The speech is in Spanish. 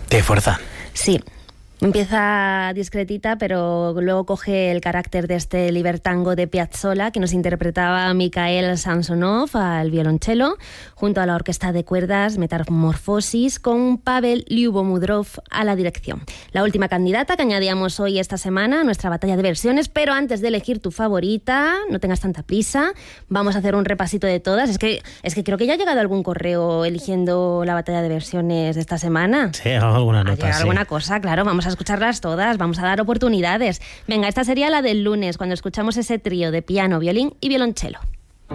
Tiene fuerza. Sí. Empieza discretita, pero luego coge el carácter de este libertango de Piazzolla que nos interpretaba Mikhail Samsonov al violonchelo, junto a la orquesta de cuerdas Metamorfosis, con Pavel Lyubomudrov a la dirección. La última candidata que añadíamos hoy esta semana a nuestra batalla de versiones, pero antes de elegir tu favorita, no tengas tanta prisa, vamos a hacer un repasito de todas. Es que creo que ya ha llegado algún correo eligiendo la batalla de versiones de esta semana. Sí, alguna nota, Ha llegado sí. alguna cosa, claro, vamos a escucharlas todas, vamos a dar oportunidades. Venga, esta sería la del lunes, cuando escuchamos ese trío de piano, violín y violonchelo.